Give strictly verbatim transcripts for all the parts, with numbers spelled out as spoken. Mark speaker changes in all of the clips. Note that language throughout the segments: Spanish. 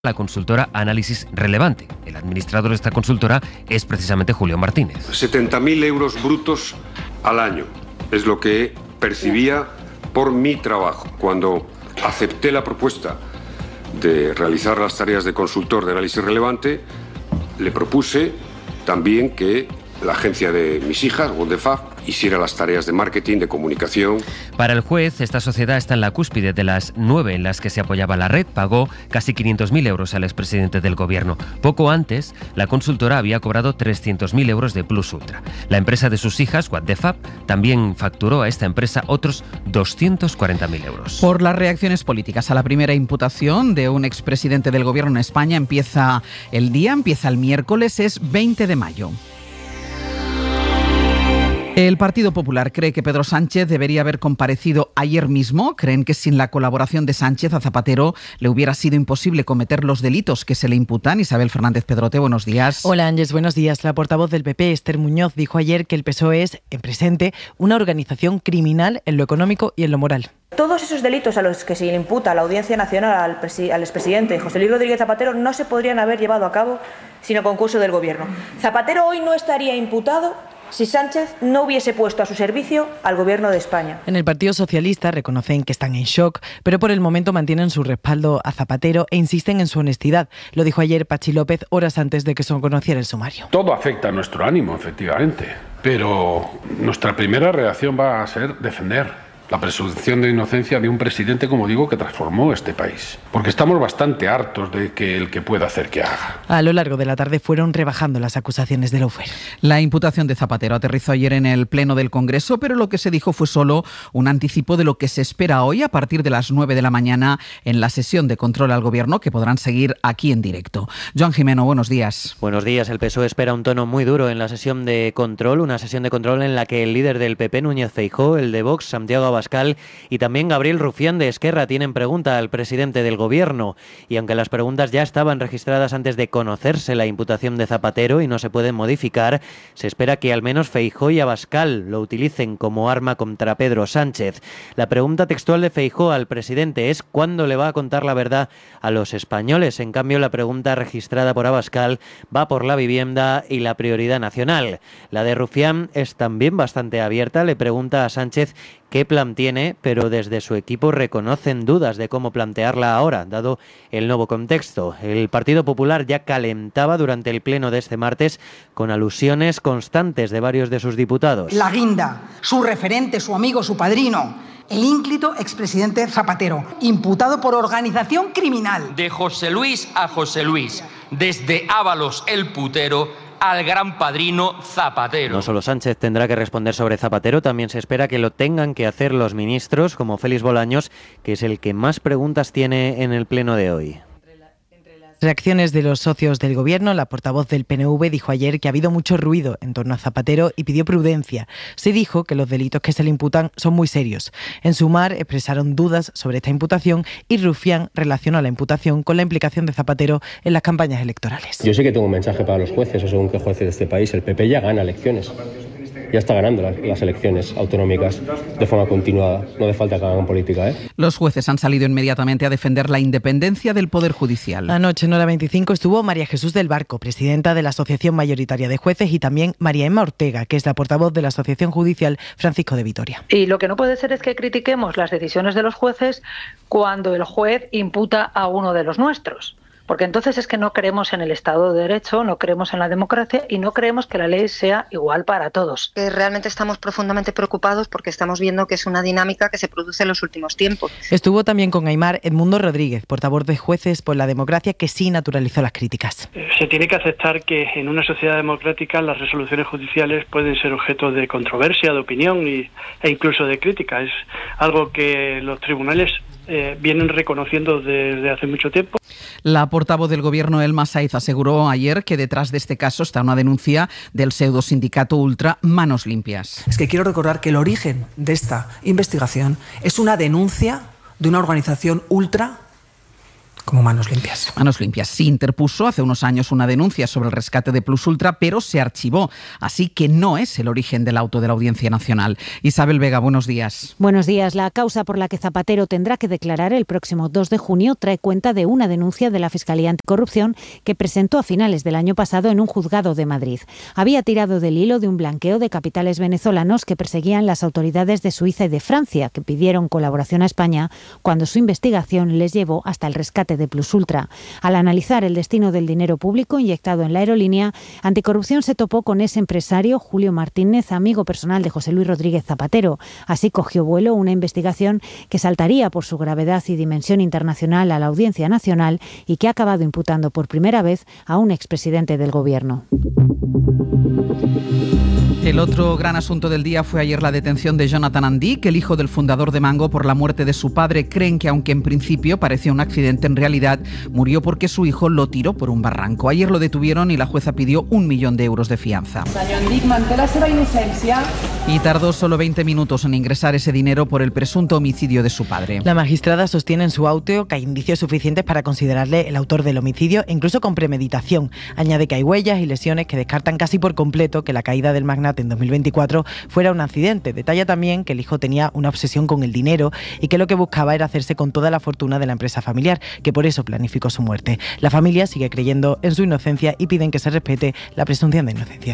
Speaker 1: la consultora Análisis Relevante. El administrador de esta consultora es precisamente Julio Martínez.
Speaker 2: setenta mil euros brutos al año es lo que percibía por mi trabajo. Cuando acepté la propuesta de realizar las tareas de consultor de Análisis Relevante, le propuse también que la agencia de mis hijas, Wondefab, hiciera las tareas de marketing, de comunicación.
Speaker 1: Para el juez, esta sociedad está en la cúspide de las nueve en las que se apoyaba la red. Pagó casi quinientos mil euros al expresidente del gobierno. Poco antes, la consultora había cobrado trescientos mil euros de Plus Ultra. La empresa de sus hijas, Wondefab, también facturó a esta empresa otros doscientos cuarenta mil euros.
Speaker 3: Por las reacciones políticas a la primera imputación de un expresidente del gobierno en España, empieza el día, empieza el miércoles, es veinte de mayo. El Partido Popular cree que Pedro Sánchez debería haber comparecido ayer mismo. Creen que sin la colaboración de Sánchez a Zapatero le hubiera sido imposible cometer los delitos que se le imputan. Isabel Fernández Pedrote, buenos días.
Speaker 4: Hola Ángeles, buenos días. La portavoz del P P, Esther Muñoz, dijo ayer que el P S O E es, en presente, una organización criminal en lo económico y en lo moral.
Speaker 5: Todos esos delitos a los que se le imputa a la Audiencia Nacional al, presi- al expresidente José Luis Rodríguez Zapatero no se podrían haber llevado a cabo sin el concurso del Gobierno. Zapatero hoy no estaría imputado si Sánchez no hubiese puesto a su servicio al Gobierno de España.
Speaker 4: En el Partido Socialista reconocen que están en shock, pero por el momento mantienen su respaldo a Zapatero e insisten en su honestidad. Lo dijo ayer Pachi López horas antes de que se conociera el sumario.
Speaker 6: Todo afecta a nuestro ánimo, efectivamente, pero nuestra primera reacción va a ser defender la presunción de inocencia de un presidente, como digo, que transformó este país. Porque estamos bastante hartos de que el que pueda hacer que haga.
Speaker 4: A lo largo de la tarde fueron rebajando las acusaciones de Lawfare.
Speaker 3: La imputación de Zapatero aterrizó ayer en el Pleno del Congreso, pero lo que se dijo fue solo un anticipo de lo que se espera hoy a partir de las nueve de la mañana en la sesión de control al Gobierno, que podrán seguir aquí en directo. Joan Jimeno, buenos días.
Speaker 7: Buenos días. El P S O E espera un tono muy duro en la sesión de control, una sesión de control en la que el líder del P P, Núñez Feijóo, el de Vox, Santiago Abascal, y también Gabriel Rufián de Esquerra tienen pregunta al presidente del Gobierno. Y aunque las preguntas ya estaban registradas antes de conocerse la imputación de Zapatero y no se pueden modificar, se espera que al menos Feijóo y Abascal lo utilicen como arma contra Pedro Sánchez. La pregunta textual de Feijóo al presidente es ¿cuándo le va a contar la verdad a los españoles? En cambio, la pregunta registrada por Abascal va por la vivienda y la prioridad nacional. La de Rufián es también bastante abierta. Le pregunta a Sánchez qué plan tiene, pero desde su equipo reconocen dudas de cómo plantearla ahora, dado el nuevo contexto. El Partido Popular ya calentaba durante el pleno de este martes con alusiones constantes de varios de sus diputados.
Speaker 8: La guinda, su referente, su amigo, su padrino, el ínclito expresidente Zapatero, imputado por organización criminal.
Speaker 9: De José Luis a José Luis, desde Ábalos el putero al gran padrino Zapatero.
Speaker 7: No solo Sánchez tendrá que responder sobre Zapatero, también se espera que lo tengan que hacer los ministros, como Félix Bolaños, que es el que más preguntas tiene en el pleno de hoy.
Speaker 4: Reacciones de los socios del Gobierno. La portavoz del P N V dijo ayer que ha habido mucho ruido en torno a Zapatero y pidió prudencia. Se dijo que los delitos que se le imputan son muy serios. En Sumar expresaron dudas sobre esta imputación y Rufián relacionó la imputación con la implicación de Zapatero en las campañas electorales.
Speaker 10: Yo sí que tengo un mensaje para los jueces, o según qué jueces de este país. El P P ya gana elecciones. Ya está ganando las, las elecciones autonómicas de forma continuada. No hace falta que hagan política, ¿eh?
Speaker 3: Los jueces han salido inmediatamente a defender la independencia del Poder Judicial.
Speaker 4: Anoche en hora veinticinco estuvo María Jesús del Barco, presidenta de la Asociación Mayoritaria de Jueces, y también María Emma Ortega, que es la portavoz de la Asociación Judicial Francisco de Vitoria.
Speaker 11: Y lo que no puede ser es que critiquemos las decisiones de los jueces cuando el juez imputa a uno de los nuestros. Porque entonces es que no creemos en el Estado de Derecho, no creemos en la democracia y no creemos que la ley sea igual para todos.
Speaker 12: Realmente estamos profundamente preocupados porque estamos viendo que es una dinámica que se produce en los últimos tiempos.
Speaker 4: Estuvo también con Aimar Edmundo Rodríguez, portavoz de Jueces por la Democracia, que sí naturalizó las críticas.
Speaker 13: Se tiene que aceptar que en una sociedad democrática las resoluciones judiciales pueden ser objeto de controversia, de opinión y, e incluso de crítica. Es algo que los tribunales eh, vienen reconociendo desde hace mucho tiempo.
Speaker 3: La portavoz del Gobierno, Elma Saiz, aseguró ayer que detrás de este caso está una denuncia del pseudo sindicato ultra Manos Limpias.
Speaker 14: Es que quiero recordar que el origen de esta investigación es una denuncia de una organización ultra como manos limpias.
Speaker 3: Manos limpias. Sí, interpuso hace unos años una denuncia sobre el rescate de Plus Ultra, pero se archivó. Así que no es el origen del auto de la Audiencia Nacional. Isabel Vega, buenos días.
Speaker 15: Buenos días. La causa por la que Zapatero tendrá que declarar el próximo dos de junio trae cuenta de una denuncia de la Fiscalía Anticorrupción que presentó a finales del año pasado en un juzgado de Madrid. Había tirado del hilo de un blanqueo de capitales venezolanos que perseguían las autoridades de Suiza y de Francia, que pidieron colaboración a España cuando su investigación les llevó hasta el rescate de Plus Ultra. Al analizar el destino del dinero público inyectado en la aerolínea, Anticorrupción se topó con ese empresario, Julio Martínez, amigo personal de José Luis Rodríguez Zapatero. Así cogió vuelo una investigación que saltaría por su gravedad y dimensión internacional a la Audiencia Nacional y que ha acabado imputando por primera vez a un expresidente del Gobierno.
Speaker 3: El otro gran asunto del día fue ayer la detención de Jonathan Andic, el hijo del fundador de Mango, por la muerte de su padre. Creen que, aunque en principio parecía un accidente, en realidad murió porque su hijo lo tiró por un barranco. Ayer lo detuvieron y la jueza pidió un millón de euros de fianza.
Speaker 16: Senyor Andic manté la seva innocència.
Speaker 3: Y tardó solo veinte minutos en ingresar ese dinero por el presunto homicidio de su padre.
Speaker 4: La magistrada sostiene en su auto que hay indicios suficientes para considerarle el autor del homicidio, incluso con premeditación. Añade que hay huellas y lesiones que descartan casi por completo que la caída del magnate en dos mil veinticuatro fuera un accidente. Detalla también que el hijo tenía una obsesión con el dinero y que lo que buscaba era hacerse con toda la fortuna de la empresa familiar, que por eso planificó su muerte. La familia sigue creyendo en su inocencia y piden que se respete la presunción de inocencia.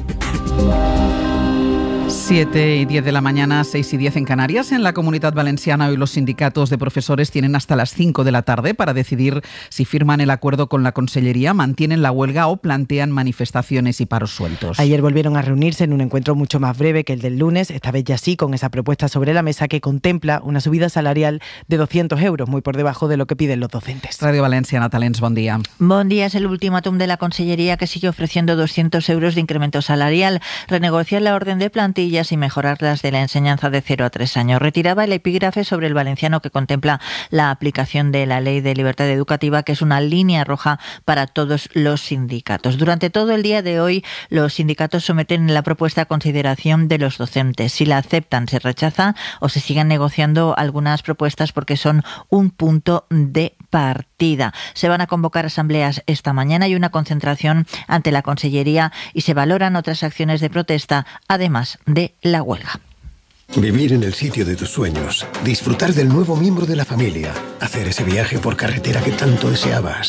Speaker 3: siete y diez de la mañana, seis y diez en Canarias. En la Comunidad Valenciana hoy los sindicatos de profesores tienen hasta las cinco de la tarde para decidir si firman el acuerdo con la Consellería, mantienen la huelga o plantean manifestaciones y paros sueltos.
Speaker 4: Ayer volvieron a reunirse en un encuentro mucho más breve que el del lunes, esta vez ya sí con esa propuesta sobre la mesa que contempla una subida salarial de doscientos euros, muy por debajo de lo que piden los docentes.
Speaker 3: Radio Valenciana, Talents, bon día.
Speaker 17: Bon día. Es el ultimátum de la Consellería, que sigue ofreciendo doscientos euros de incremento salarial, renegociar la orden de plantilla y mejorar las de la enseñanza de cero a tres años. Retiraba el epígrafe sobre el valenciano que contempla la aplicación de la Ley de Libertad Educativa, que es una línea roja para todos los sindicatos. Durante todo el día de hoy, los sindicatos someten la propuesta a consideración de los docentes. Si la aceptan, se rechaza o se siguen negociando algunas propuestas porque son un punto de partida. Se van a convocar asambleas esta mañana y una concentración ante la Consellería y se valoran otras acciones de protesta, además de la huelga.
Speaker 18: Vivir en el sitio de tus sueños, disfrutar del nuevo miembro de la familia, hacer ese viaje por carretera que tanto deseabas.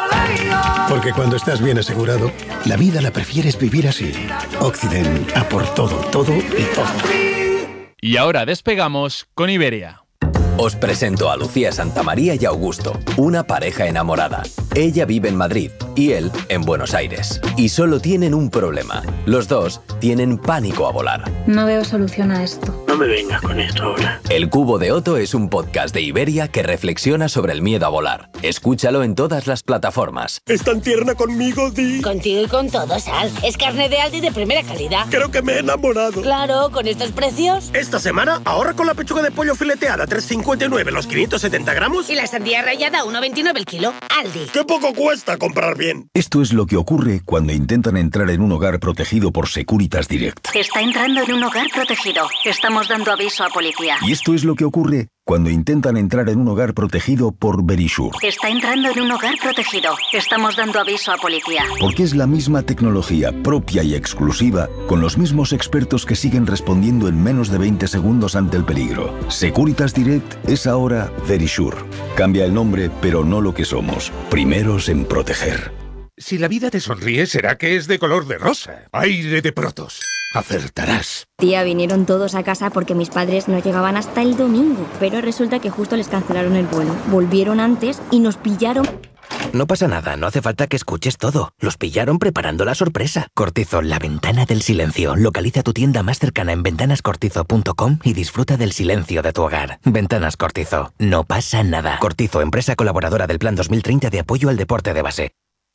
Speaker 18: Porque cuando estás bien asegurado, la vida la prefieres vivir así. Occident, a por todo, todo y todo.
Speaker 19: Y ahora despegamos con Iberia.
Speaker 20: Os presento a Lucía Santamaría y Augusto, una pareja enamorada. Ella vive en Madrid y él en Buenos Aires. Y solo tienen un problema. Los dos tienen pánico a volar.
Speaker 21: No veo solución a esto.
Speaker 22: No me vengas con esto ahora.
Speaker 20: El Cubo de Otto es un podcast de Iberia que reflexiona sobre el miedo a volar. Escúchalo en todas las plataformas.
Speaker 22: ¿Es tan tierna conmigo, Di?
Speaker 23: Contigo y con todo, Sal. Es carne de Aldi de primera calidad.
Speaker 22: Creo que me he enamorado.
Speaker 23: Claro, con estos precios.
Speaker 22: Esta semana ahorra con la pechuga de pollo fileteada tres cincuenta y nueve los quinientos setenta gramos.
Speaker 23: Y la sandía rallada uno veintinueve el kilo. Aldi.
Speaker 22: ¡Qué poco cuesta comprar bien!
Speaker 24: Esto es lo que ocurre cuando intentan entrar en un hogar protegido por Securitas Direct.
Speaker 25: Está entrando en un hogar protegido. Estamos dando aviso a policía.
Speaker 24: Y esto es lo que ocurre cuando intentan entrar en un hogar protegido por Verisure.
Speaker 25: Está entrando en un hogar protegido. Estamos dando aviso a policía.
Speaker 24: Porque es la misma tecnología propia y exclusiva, con los mismos expertos que siguen respondiendo en menos de veinte segundos ante el peligro. Securitas Direct es ahora Verisure. Cambia el nombre, pero no lo que somos. Primeros en proteger.
Speaker 26: Si la vida te sonríe, será que es de color de rosa. Aire de Protos. Acertarás.
Speaker 27: Tía, vinieron todos a casa porque mis padres no llegaban hasta el domingo, pero resulta que justo les cancelaron el vuelo. Volvieron antes y nos pillaron.
Speaker 28: No pasa nada, no hace falta que escuches todo. Los pillaron preparando la sorpresa. Cortizo, la ventana del silencio. Localiza tu tienda más cercana en ventanas cortizo punto com y disfruta del silencio de tu hogar. Ventanas Cortizo. No pasa nada. Cortizo, empresa colaboradora del Plan dos mil treinta de apoyo al deporte de base.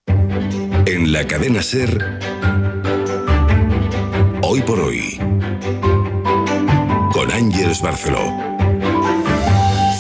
Speaker 29: En la cadena SER, Hoy por Hoy, con Ángeles Barceló.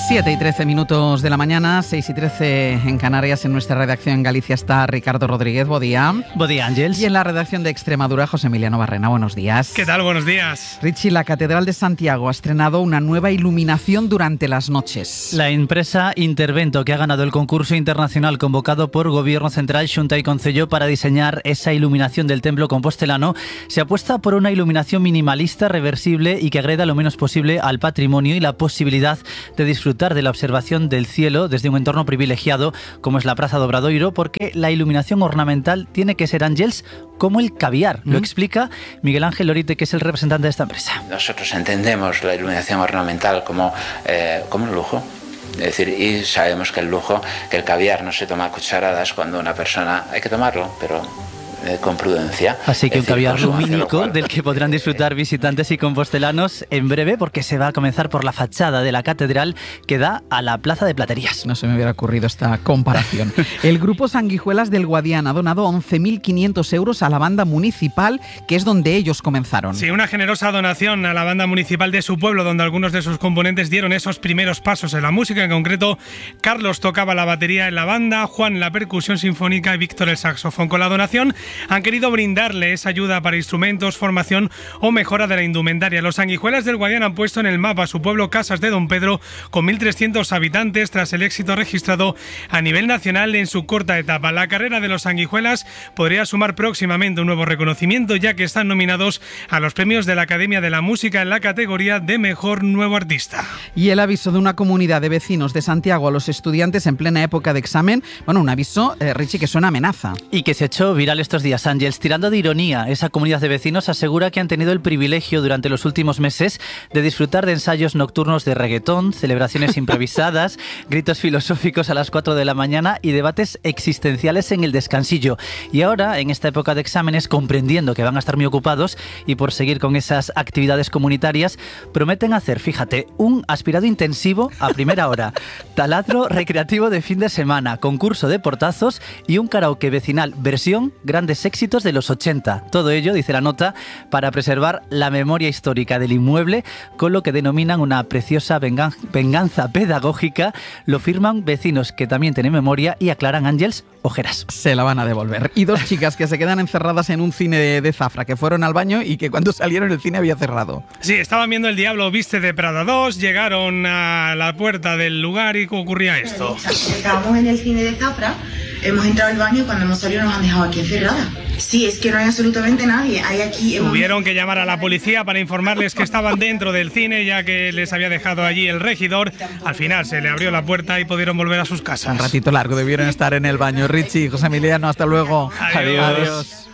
Speaker 3: siete y trece minutos de la mañana, seis y trece en Canarias. En nuestra redacción en Galicia está Ricardo Rodríguez. Buen día.
Speaker 1: Buen día, Ángels.
Speaker 3: Y en la redacción de Extremadura, José Emiliano Barrena. Buenos días.
Speaker 2: ¿Qué tal? Buenos días.
Speaker 3: Richie, la Catedral de Santiago ha estrenado una nueva iluminación durante las noches.
Speaker 1: La empresa Intervento, que ha ganado el concurso internacional convocado por Gobierno Central, Xunta y Concello para diseñar esa iluminación del templo compostelano, se apuesta por una iluminación minimalista, reversible y que agreda lo menos posible al patrimonio y la posibilidad de disfrutar de la observación del cielo desde un entorno privilegiado como es la Praza de Obradoiro, porque la iluminación ornamental tiene que ser, Ángels, como el caviar. ¿Mm? Lo explica Miguel Ángel Lorite, que es el representante de esta empresa.
Speaker 5: Nosotros entendemos la iluminación ornamental como, eh, como un lujo. Es decir, y sabemos que el lujo, que el caviar no se toma a cucharadas cuando una persona... Hay que tomarlo, pero... Eh, con prudencia.
Speaker 1: Así que un
Speaker 5: decir,
Speaker 1: caviar lumínico del que podrán disfrutar visitantes y compostelanos en breve, porque se va a comenzar por la fachada de la catedral que da a la Plaza de Platerías.
Speaker 3: No se me hubiera ocurrido esta comparación. El grupo Sanguijuelas del Guadiana ha donado once mil quinientos euros a la banda municipal, que es donde ellos comenzaron.
Speaker 2: Sí, una generosa donación a la banda municipal de su pueblo, donde algunos de sus componentes dieron esos primeros pasos en la música. En concreto, Carlos tocaba la batería en la banda, Juan la percusión sinfónica y Víctor el saxofón. Con la donación han querido brindarle esa ayuda para instrumentos, formación o mejora de la indumentaria. Los Sanguijuelas del Guadiana han puesto en el mapa su pueblo Casas de Don Pedro, con mil trescientos habitantes, tras el éxito registrado a nivel nacional en su corta etapa. La carrera de los Sanguijuelas podría sumar próximamente un nuevo reconocimiento, ya que están nominados a los premios de la Academia de la Música en la categoría de Mejor Nuevo Artista.
Speaker 3: Y el aviso de una comunidad de vecinos de Santiago a los estudiantes en plena época de examen, bueno, un aviso, eh, Richie, que suena amenaza.
Speaker 1: Y que se echó viral estos días, Ángels. Tirando de ironía, esa comunidad de vecinos asegura que han tenido el privilegio durante los últimos meses de disfrutar de ensayos nocturnos de reggaetón, celebraciones improvisadas, gritos filosóficos a las cuatro de la mañana y debates existenciales en el descansillo. Y ahora, en esta época de exámenes, comprendiendo que van a estar muy ocupados y por seguir con esas actividades comunitarias, prometen hacer, fíjate, un aspirado intensivo a primera hora, taladro recreativo de fin de semana, concurso de portazos y un karaoke vecinal versión grandes éxitos de los ochenta. Todo ello, dice la nota, para preservar la memoria histórica del inmueble, con lo que denominan una preciosa vengan- venganza pedagógica. Lo firman vecinos que también tienen memoria y aclaran, Ángels, ojeras.
Speaker 3: Se la van a devolver. Y dos chicas que se quedan encerradas en un cine de, de Zafra, que fueron al baño y que cuando salieron el cine había cerrado.
Speaker 2: Sí, estaban viendo El Diablo Viste de Prada dos, llegaron a la puerta del lugar y ocurría esto.
Speaker 6: Estábamos en el cine de Zafra, hemos entrado al baño y cuando hemos salido nos han dejado aquí encerrada. Sí, es que no hay absolutamente nadie. Hay aquí...
Speaker 2: Tuvieron que llamar a la policía para informarles que estaban dentro del cine, ya que les había dejado allí el regidor. Al final se le abrió la puerta y pudieron volver a sus casas.
Speaker 3: Un ratito largo, debieron estar en el baño. Richie, José Emiliano, hasta luego.
Speaker 2: Adiós.
Speaker 3: Adiós.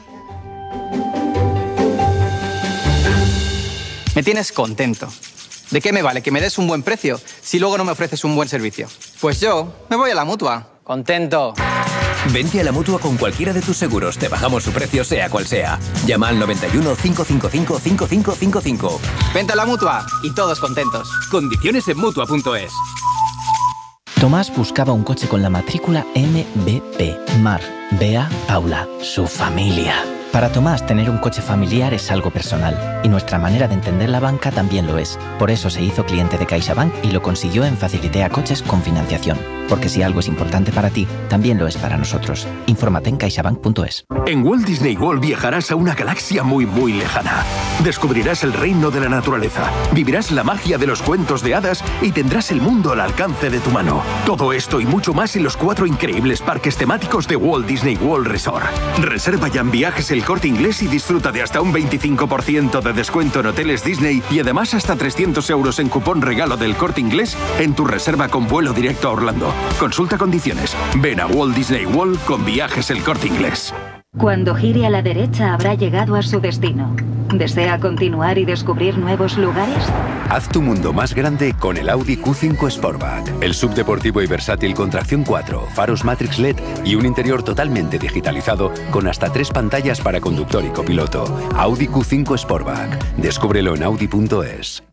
Speaker 7: Me tienes contento. ¿De qué me vale que me des un buen precio si luego no me ofreces un buen servicio? Pues yo me voy a la Mutua. Contento.
Speaker 20: Vente a la Mutua con cualquiera de tus seguros. Te bajamos su precio sea cual sea. Llama al noventa y uno, cinco cinco cinco, cinco cinco cinco cinco.
Speaker 7: Vente a la Mutua y todos contentos.
Speaker 20: Condiciones en Mutua punto es.
Speaker 28: Tomás buscaba un coche con la matrícula M B P. Mar, Bea, Paula, su familia. Para Tomás, tener un coche familiar es algo personal, y nuestra manera de entender la banca también lo es. Por eso se hizo cliente de CaixaBank y lo consiguió en Facilitea Coches con financiación. Porque si algo es importante para ti, también lo es para nosotros. Infórmate en caixabank punto es.
Speaker 8: En Walt Disney World viajarás a una galaxia muy muy lejana. Descubrirás el reino de la naturaleza, vivirás la magia de los cuentos de hadas y tendrás el mundo al alcance de tu mano. Todo esto y mucho más en los cuatro increíbles parques temáticos de Walt Disney World Resort. Reserva ya en Viajes El Corte Inglés y disfruta de hasta un veinticinco por ciento de descuento en hoteles Disney y además hasta trescientos euros en cupón regalo del Corte Inglés en tu reserva con vuelo directo a Orlando. Consulta condiciones. Ven a Walt Disney World con Viajes El Corte Inglés.
Speaker 25: Cuando gire a la derecha habrá llegado a su destino. ¿Desea continuar y descubrir nuevos lugares?
Speaker 9: Haz tu mundo más grande con el Audi Q cinco Sportback. El subdeportivo y versátil con tracción cuatro, faros Matrix L E D y un interior totalmente digitalizado con hasta tres pantallas para conductor y copiloto. Audi Q cinco Sportback. Descúbrelo en audi punto es.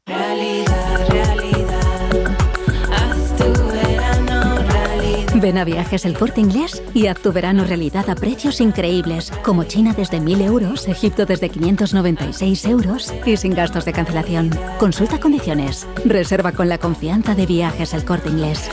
Speaker 21: Ven a Viajes El Corte Inglés y haz tu verano realidad a precios increíbles, como China desde mil euros, Egipto desde quinientos noventa y seis euros y sin gastos de cancelación. Consulta condiciones. Reserva con la confianza de Viajes El Corte Inglés.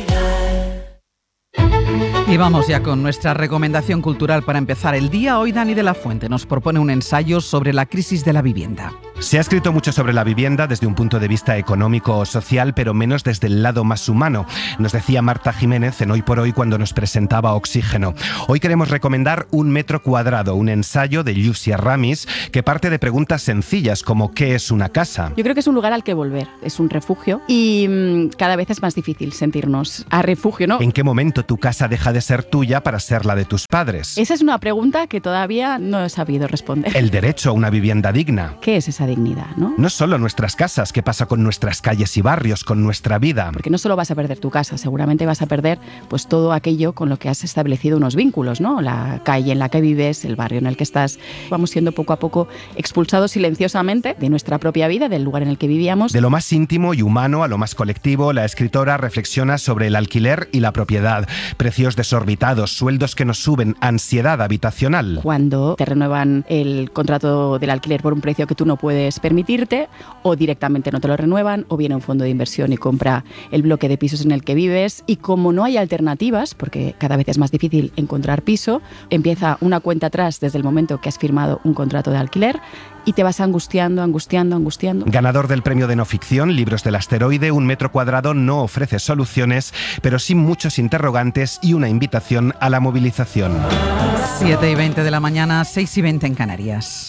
Speaker 3: Y vamos ya con nuestra recomendación cultural para empezar el día. Hoy Dani de la Fuente nos propone un ensayo sobre la crisis de la vivienda.
Speaker 4: Se ha escrito mucho sobre la vivienda desde un punto de vista económico o social, pero menos desde el lado más humano. Nos decía Marta Jiménez en Hoy por Hoy cuando nos presentaba Oxígeno. Hoy queremos recomendar Un metro cuadrado, un ensayo de Lucia Ramis que parte de preguntas sencillas como ¿qué es una casa?
Speaker 10: Yo creo que es un lugar al que volver, es un refugio y mmm, cada vez es más difícil sentirnos a refugio, ¿no?
Speaker 4: ¿En qué momento tu casa deja de ser tuya para ser la de tus padres?
Speaker 10: Esa es una pregunta que todavía no he sabido responder.
Speaker 4: El derecho a una vivienda digna.
Speaker 10: ¿Qué es esa dignidad, no?
Speaker 4: No solo nuestras casas, ¿qué pasa con nuestras calles y barrios, con nuestra vida?
Speaker 10: Porque no solo vas a perder tu casa, seguramente vas a perder pues todo aquello con lo que has establecido unos vínculos, ¿no? La calle en la que vives, el barrio en el que estás. Vamos siendo poco a poco expulsados silenciosamente de nuestra propia vida, del lugar en el que vivíamos.
Speaker 4: De lo más íntimo y humano a lo más colectivo, la escritora reflexiona sobre el alquiler y la propiedad, precios desorbitados, sueldos que nos suben, ansiedad habitacional.
Speaker 10: Cuando te renuevan el contrato del alquiler por un precio que tú no puedes permitirte, o directamente no te lo renuevan, o viene un fondo de inversión y compra el bloque de pisos en el que vives, y como no hay alternativas, porque cada vez es más difícil encontrar piso, empieza una cuenta atrás desde el momento que has firmado un contrato de alquiler y te vas angustiando, angustiando, angustiando.
Speaker 4: Ganador del premio de no ficción, Libros del Asteroide, Un metro cuadrado no ofrece soluciones, pero sí muchos interrogantes y una invitación a la movilización.
Speaker 3: siete y veinte de la mañana, seis y veinte en Canarias.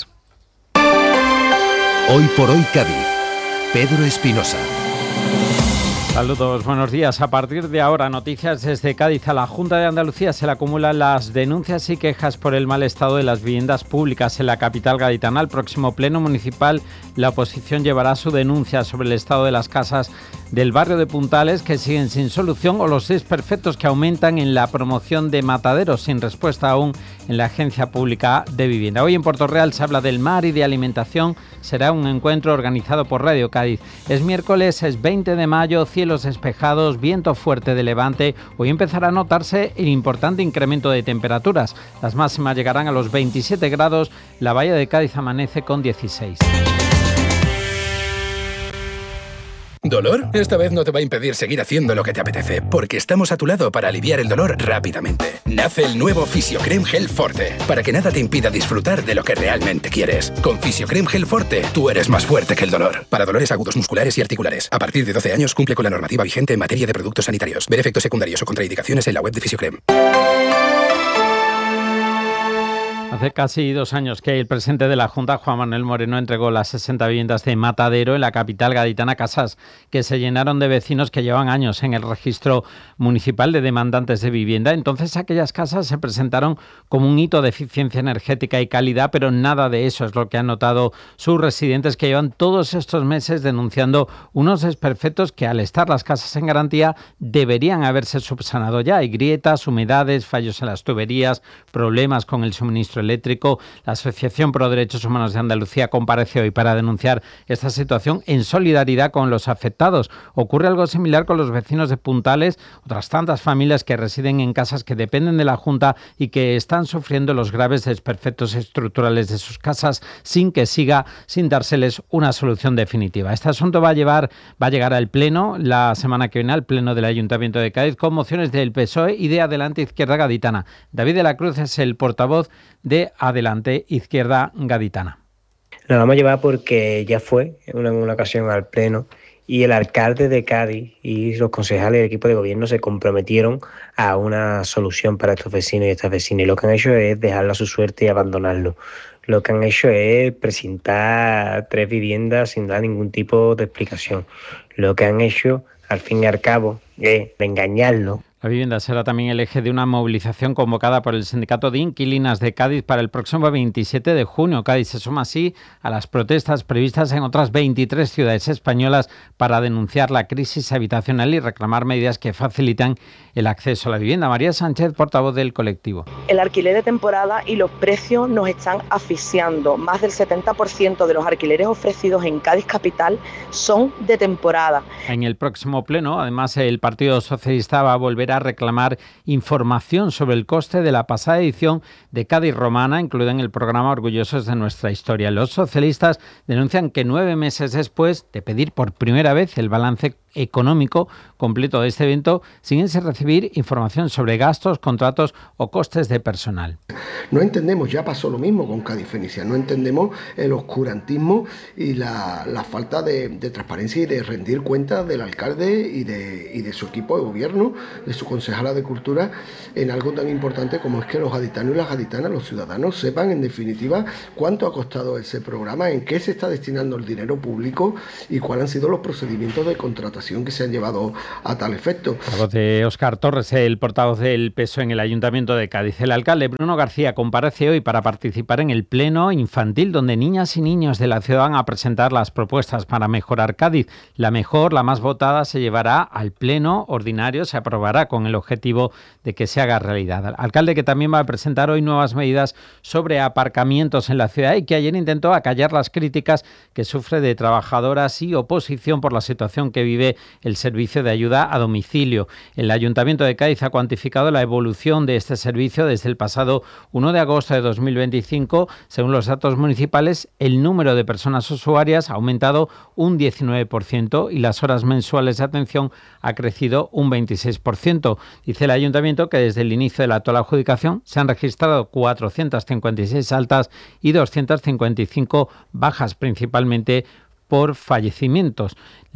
Speaker 29: Hoy por hoy Cádiz. Pedro Espinosa.
Speaker 11: Saludos, buenos días. A partir de ahora, noticias desde Cádiz. A la Junta de Andalucía se le acumulan las denuncias y quejas por el mal estado de las viviendas públicas en la capital gaditana. Al próximo pleno municipal, la oposición llevará su denuncia sobre el estado de las casas del barrio de Puntales que siguen sin solución o los desperfectos que aumentan en la promoción de Mataderos, sin respuesta aún en la Agencia Pública de Vivienda. Hoy en Puerto Real se habla del mar y de alimentación. Será un encuentro organizado por Radio Cádiz. Es miércoles, es veinte de mayo, cielos despejados, viento fuerte de levante. Hoy empezará a notarse el importante incremento de temperaturas. Las máximas llegarán a los veintisiete grados. La Bahía de Cádiz amanece con dieciséis.
Speaker 12: ¿Dolor? Esta vez no te va a impedir seguir haciendo lo que te apetece, porque estamos a tu lado para aliviar el dolor rápidamente. Nace el nuevo Fisiocrem Gel Forte, para que nada te impida disfrutar de lo que realmente quieres. Con Fisiocrem Gel Forte, tú eres más fuerte que el dolor. Para dolores agudos musculares y articulares. A partir de doce años cumple con la normativa vigente en materia de productos sanitarios. Ver efectos secundarios o contraindicaciones en la web de Fisiocrem.
Speaker 11: Hace casi dos años que el presidente de la Junta, Juan Manuel Moreno, entregó las sesenta viviendas de Matadero en la capital gaditana, casas que se llenaron de vecinos que llevan años en el registro municipal de demandantes de vivienda. Entonces aquellas casas se presentaron como un hito de eficiencia energética y calidad, pero nada de eso es lo que han notado sus residentes, que llevan todos estos meses denunciando unos desperfectos que, al estar las casas en garantía, deberían haberse subsanado ya. Hay grietas, humedades, fallos en las tuberías, problemas con el suministro eléctrico. La Asociación Pro Derechos Humanos de Andalucía comparece hoy para denunciar esta situación en solidaridad con los afectados. Ocurre algo similar con los vecinos de Puntales, otras tantas familias que residen en casas que dependen de la Junta y que están sufriendo los graves desperfectos estructurales de sus casas sin que siga, sin dárseles una solución definitiva. Este asunto va a llevar, va a llegar al Pleno la semana que viene, al Pleno del Ayuntamiento de Cádiz, con mociones del P S O E y de Adelante Izquierda Gaditana. David de la Cruz es el portavoz de Adelante Izquierda Gaditana.
Speaker 13: La vamos a llevar porque ya fue en una, en una ocasión al Pleno y el alcalde de Cádiz y los concejales del equipo de gobierno se comprometieron a una solución para estos vecinos y estas vecinas. Y lo que han hecho es dejarlo a su suerte y abandonarlo. Lo que han hecho es presentar tres viviendas sin dar ningún tipo de explicación. Lo que han hecho, al fin y al cabo, es engañarlo.
Speaker 11: La vivienda será también el eje de una movilización convocada por el Sindicato de Inquilinas de Cádiz para el próximo veintisiete de junio. Cádiz se suma así a las protestas previstas en otras veintitrés ciudades españolas para denunciar la crisis habitacional y reclamar medidas que facilitan el acceso a la vivienda. María Sánchez, portavoz del colectivo.
Speaker 14: El alquiler de temporada y los precios nos están asfixiando. Más del setenta por ciento de los alquileres ofrecidos en Cádiz capital son de temporada.
Speaker 11: En el próximo pleno, además, el Partido Socialista va a volver volver a reclamar información sobre el coste de la pasada edición de Cádiz Romana, incluida en el programa Orgullosos de nuestra historia. Los socialistas denuncian que nueve meses después de pedir por primera vez el balance económico completo de este evento, siguen sin recibir información sobre gastos, contratos o costes de personal.
Speaker 15: No entendemos, ya pasó lo mismo con Cádiz Fenicia, no entendemos el oscurantismo y la, la falta de, de transparencia y de rendir cuentas del alcalde y de, y de su equipo de gobierno, de su concejala de Cultura, en algo tan importante como es que los gaditanos y las gaditanas, los ciudadanos, sepan en definitiva cuánto ha costado ese programa, en qué se está destinando el dinero público y cuáles han sido los procedimientos de contratación que se han llevado a tal efecto.
Speaker 11: La voz de Óscar Torres, el portavoz del P S O E en el Ayuntamiento de Cádiz. El alcalde Bruno García comparece hoy para participar en el pleno infantil, donde niñas y niños de la ciudad van a presentar las propuestas para mejorar Cádiz. La mejor, la más votada, se llevará al pleno ordinario, se aprobará con el objetivo de que se haga realidad. El alcalde que también va a presentar hoy nuevas medidas sobre aparcamientos en la ciudad y que ayer intentó acallar las críticas que sufre de trabajadoras y oposición por la situación que vive el servicio de ayuda a domicilio. El Ayuntamiento de Cádiz ha cuantificado la evolución de este servicio desde el pasado primero de agosto de dos mil veinticinco. Según los datos municipales, el número de personas usuarias ha aumentado un diecinueve por ciento y las horas mensuales de atención ha crecido un veintiséis por ciento. Dice el Ayuntamiento que desde el inicio de la actual adjudicación se han registrado cuatrocientas cincuenta y seis altas y doscientas cincuenta y cinco bajas, principalmente por fallecimientos.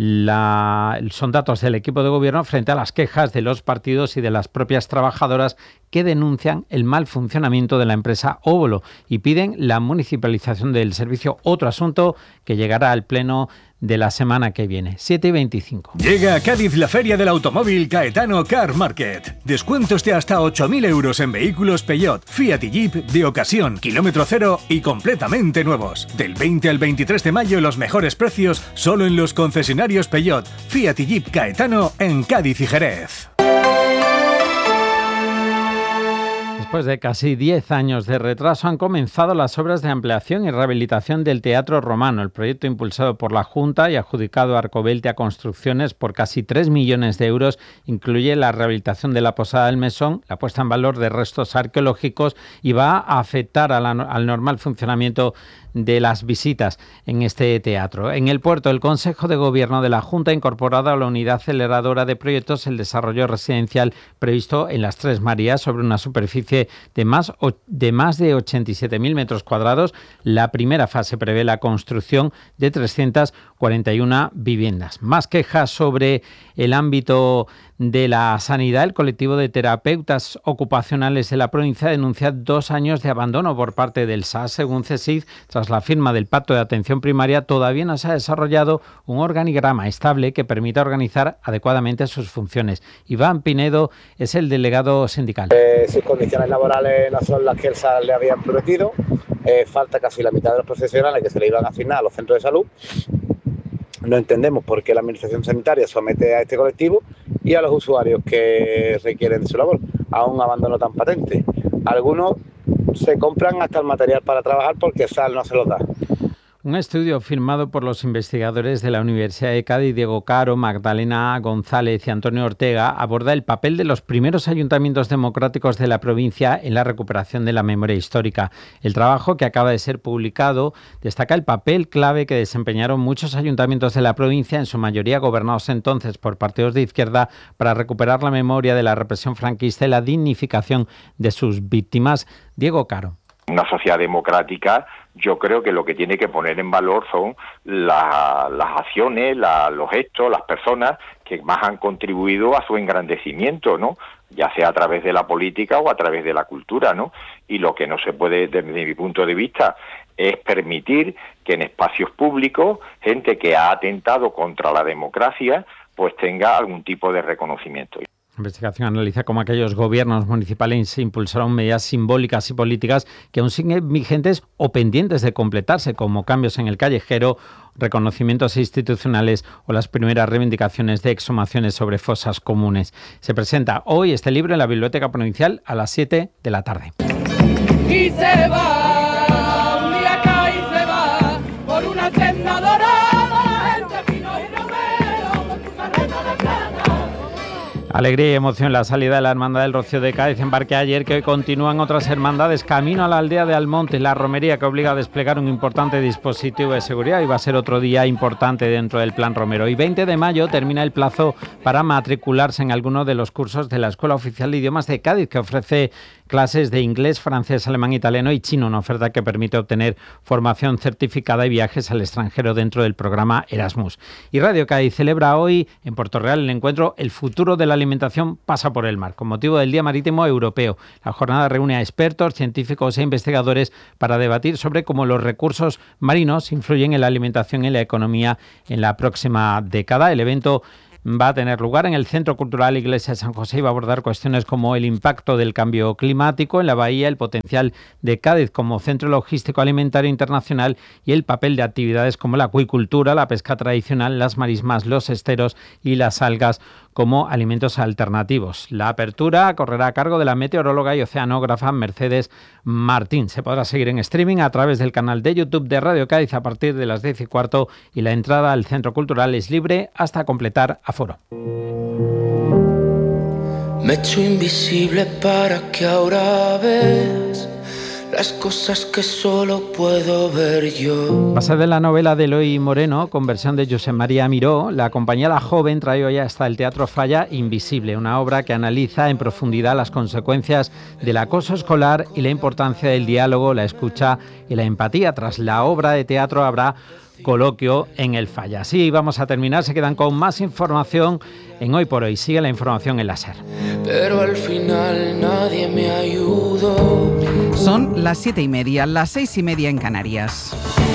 Speaker 11: La, son datos del equipo de gobierno frente a las quejas de los partidos y de las propias trabajadoras que denuncian el mal funcionamiento de la empresa Óbolo y piden la municipalización del servicio, otro asunto que llegará al pleno de la semana que viene. siete y veinticinco.
Speaker 16: Llega a Cádiz la Feria del Automóvil Caetano Car Market. Descuentos de hasta ocho mil euros en vehículos Peugeot, Fiat y Jeep de ocasión, kilómetro cero y completamente nuevos. Del veinte al veintitrés de mayo los mejores precios solo en los concesionarios Peugeot, Fiat y Jeep Caetano en Cádiz y Jerez.
Speaker 11: Después de casi diez años de retraso han comenzado las obras de ampliación y rehabilitación del Teatro Romano. El proyecto, impulsado por la Junta y adjudicado a Arcobeltia Construcciones por casi tres millones de euros, incluye la rehabilitación de la Posada del Mesón, la puesta en valor de restos arqueológicos y va a afectar a la, al normal funcionamiento de las visitas en este teatro. En el puerto, el Consejo de Gobierno de la Junta ha incorporado a la unidad aceleradora de proyectos el desarrollo residencial previsto en las Tres Marías sobre una superficie de más, de más de ochenta y siete mil metros cuadrados. La primera fase prevé la construcción de trescientas cuarenta y una viviendas. Más quejas sobre el ámbito de la sanidad. El colectivo de terapeutas ocupacionales de la provincia denuncia dos años de abandono por parte del S A S. Según CESID, tras la firma del Pacto de Atención Primaria, todavía no se ha desarrollado un organigrama estable que permita organizar adecuadamente sus funciones. Iván Pinedo es el delegado sindical.
Speaker 17: Eh, sus condiciones laborales no son las que el S A S le habían prometido. Eh, falta casi la mitad de los profesionales que se le iban a asignar a los centros de salud. No entendemos por qué la Administración Sanitaria somete a este colectivo y a los usuarios que requieren de su labor a un abandono tan patente. Algunos se compran hasta el material para trabajar porque S A S no se los da.
Speaker 11: Un estudio firmado por los investigadores de la Universidad de Cádiz, Diego Caro, Magdalena González y Antonio Ortega, aborda el papel de los primeros ayuntamientos democráticos de la provincia en la recuperación de la memoria histórica. El trabajo, que acaba de ser publicado, destaca el papel clave que desempeñaron muchos ayuntamientos de la provincia, en su mayoría gobernados entonces por partidos de izquierda, para recuperar la memoria de la represión franquista y la dignificación de sus víctimas. Diego Caro.
Speaker 18: Una sociedad democrática, yo creo que lo que tiene que poner en valor son la, las acciones, la, los gestos, las personas que más han contribuido a su engrandecimiento, ¿no? Ya sea a través de la política o a través de la cultura, ¿no? Y lo que no se puede, desde mi punto de vista, es permitir que en espacios públicos gente que ha atentado contra la democracia pues tenga algún tipo de reconocimiento.
Speaker 11: La investigación analiza cómo aquellos gobiernos municipales impulsaron medidas simbólicas y políticas que aún siguen vigentes o pendientes de completarse, como cambios en el callejero, reconocimientos institucionales o las primeras reivindicaciones de exhumaciones sobre fosas comunes. Se presenta hoy este libro en la Biblioteca Provincial a las siete de la tarde.
Speaker 19: Y se va, un día cae y se va, por una senda dorada, entre pinos y romeros, con su carreta de plata.
Speaker 11: Alegría y emoción en la salida de la Hermandad del Rocío de Cádiz, embarque ayer, que hoy continúan otras hermandades camino a la aldea de Almonte, la romería que obliga a desplegar un importante dispositivo de seguridad y va a ser otro día importante dentro del Plan Romero. Y veinte de mayo termina el plazo para matricularse en alguno de los cursos de la Escuela Oficial de Idiomas de Cádiz, que ofrece clases de inglés, francés, alemán, italiano y chino, una oferta que permite obtener formación certificada y viajes al extranjero dentro del programa Erasmus. Y Radio Cádiz celebra hoy en Puerto Real el encuentro El futuro de la alimentación pasa por el mar, con motivo del Día Marítimo Europeo. La jornada reúne a expertos, científicos e investigadores para debatir sobre cómo los recursos marinos influyen en la alimentación y en la economía en la próxima década. El evento va a tener lugar en el Centro Cultural Iglesia de San José y va a abordar cuestiones como el impacto del cambio climático en la bahía, el potencial de Cádiz como centro logístico alimentario internacional y el papel de actividades como la acuicultura, la pesca tradicional, las marismas, los esteros y las algas como alimentos alternativos. La apertura correrá a cargo de la meteoróloga y oceanógrafa Mercedes Martín. Se podrá seguir en streaming a través del canal de YouTube de Radio Cádiz a partir de las diez y cuarto y la entrada al Centro Cultural es libre hasta completar aforo.
Speaker 1: Me he hecho invisible para que ahora ves las cosas que solo puedo ver yo.
Speaker 11: Basada en la novela de Eloy Moreno, con versión de José María Miró, la compañía La Joven trae hoy hasta el Teatro Falla Invisible, una obra que analiza en profundidad las consecuencias del acoso escolar y la importancia del diálogo, la escucha y la empatía. Tras la obra de teatro habrá coloquio en el Falla. Así vamos a terminar, se quedan con más información en Hoy por Hoy. Sigue la información en la SER.
Speaker 1: Pero al final nadie me ayudó.
Speaker 3: Son las siete y media, las seis y media en Canarias.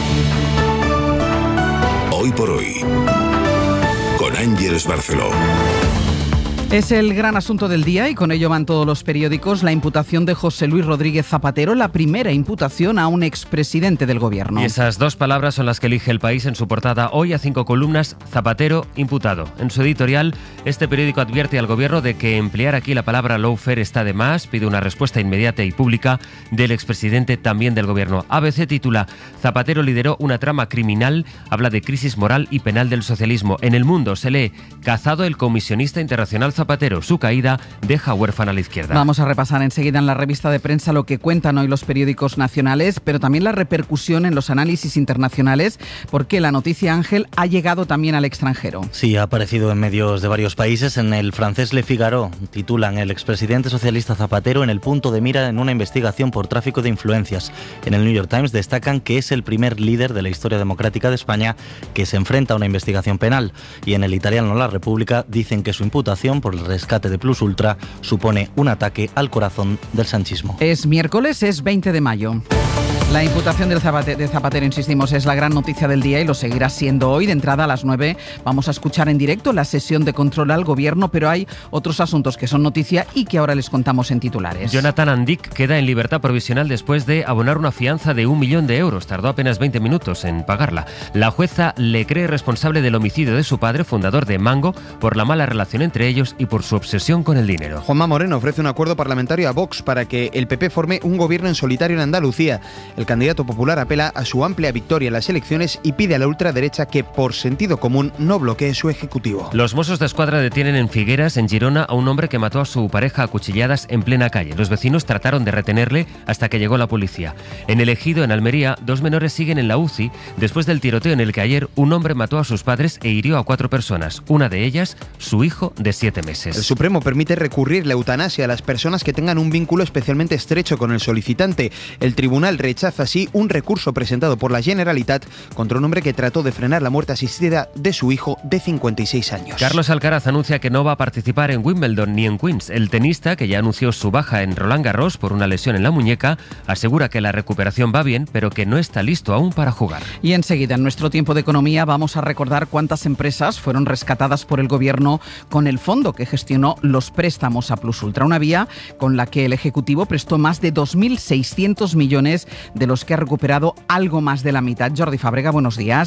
Speaker 2: Hoy por Hoy, con Ángeles Barceló.
Speaker 3: Es el gran asunto del día y con ello van todos los periódicos. La imputación de José Luis Rodríguez Zapatero, la primera imputación a un expresidente del gobierno.
Speaker 5: Y esas dos palabras son las que elige El País en su portada hoy a cinco columnas: Zapatero imputado. En su editorial, este periódico advierte al gobierno de que emplear aquí la palabra lawfare está de más, pide una respuesta inmediata y pública del expresidente también del gobierno. A B C titula: Zapatero lideró una trama criminal, habla de crisis moral y penal del socialismo. En El Mundo se lee: cazado el comisionista internacional Zapatero, su caída deja huérfana a la izquierda.
Speaker 3: Vamos a repasar enseguida en la revista de prensa lo que cuentan hoy los periódicos nacionales, pero también la repercusión en los análisis internacionales, porque la noticia, Ángel, ha llegado también al extranjero.
Speaker 6: Sí, ha aparecido en medios de varios países. En el francés Le Figaro titulan: el expresidente socialista Zapatero en el punto de mira en una investigación por tráfico de influencias. En el New York Times destacan que es el primer líder de la historia democrática de España que se enfrenta a una investigación penal. Y en el italiano La República dicen que su imputación por el rescate de Plus Ultra supone un ataque al corazón del sanchismo.
Speaker 3: Es miércoles, es veinte de mayo. La imputación del Zapate- de Zapatero, insistimos, es la gran noticia del día y lo seguirá siendo hoy. De entrada a las nueve vamos a escuchar en directo la sesión de control al gobierno, pero hay otros asuntos que son noticia y que ahora les contamos en titulares.
Speaker 5: Jonathan Andic queda en libertad provisional después de abonar una fianza de un millón de euros. Tardó apenas veinte minutos en pagarla. La jueza le cree responsable del homicidio de su padre, fundador de Mango, por la mala relación entre ellos y por su obsesión con el dinero.
Speaker 22: Juanma Moreno ofrece un acuerdo parlamentario a Vox para que el P P forme un gobierno en solitario en Andalucía. El candidato popular apela a su amplia victoria en las elecciones y pide a la ultraderecha que, por sentido común, no bloquee su ejecutivo.
Speaker 5: Los Mossos de Escuadra detienen en Figueras, en Girona, a un hombre que mató a su pareja a cuchilladas en plena calle. Los vecinos trataron de retenerle hasta que llegó la policía. En El Ejido, en Almería, dos menores siguen en la U C I después del tiroteo en el que ayer un hombre mató a sus padres e hirió a cuatro personas. Una de ellas, su hijo de siete meses.
Speaker 22: El Supremo permite recurrir la eutanasia a las personas que tengan un vínculo especialmente estrecho con el solicitante. El tribunal rechaza así un recurso presentado por la Generalitat contra un hombre que trató de frenar la muerte asistida de su hijo de cincuenta y seis años.
Speaker 5: Carlos Alcaraz anuncia que no va a participar en Wimbledon ni en Queens. El tenista, que ya anunció su baja en Roland Garros por una lesión en la muñeca, asegura que la recuperación va bien, pero que no está listo aún para jugar.
Speaker 3: Y enseguida, en nuestro tiempo de economía, vamos a recordar cuántas empresas fueron rescatadas por el gobierno con el fondo que gestionó los préstamos a Plus Ultra, una vía con la que el Ejecutivo prestó más de dos mil seiscientos millones, de los que ha recuperado algo más de la mitad. Jordi Fábrega, buenos días.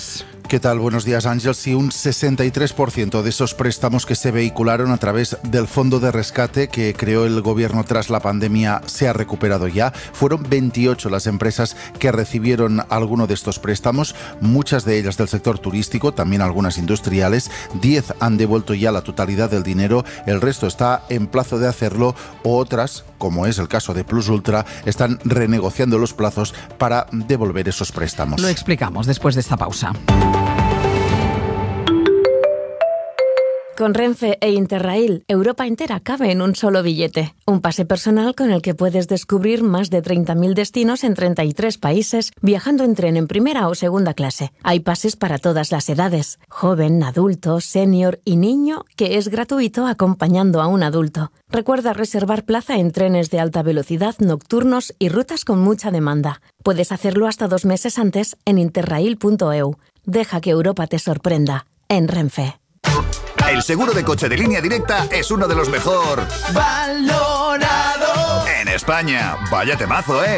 Speaker 7: ¿Qué tal? Buenos días, Ángel. Sí, un sesenta y tres por ciento de esos préstamos que se vehicularon a través del fondo de rescate que creó el gobierno tras la pandemia se ha recuperado ya. Fueron veintiocho las empresas que recibieron alguno de estos préstamos, muchas de ellas del sector turístico, también algunas industriales. diez han devuelto ya la totalidad del dinero, el resto está en plazo de hacerlo, o otras, como es el caso de Plus Ultra, están renegociando los plazos para devolver esos préstamos.
Speaker 3: Lo explicamos después de esta pausa.
Speaker 8: Con Renfe e Interrail, Europa entera cabe en un solo billete. Un pase personal con el que puedes descubrir más de treinta mil destinos en treinta y tres países, viajando en tren en primera o segunda clase. Hay pases para todas las edades, joven, adulto, senior y niño, que es gratuito acompañando a un adulto. Recuerda reservar plaza en trenes de alta velocidad, nocturnos y rutas con mucha demanda. Puedes hacerlo hasta dos meses antes en interrail punto e u. Deja que Europa te sorprenda. En Renfe.
Speaker 20: El seguro de coche de Línea Directa es uno de los mejor
Speaker 19: valorado
Speaker 20: en España. Vaya temazo, ¿eh?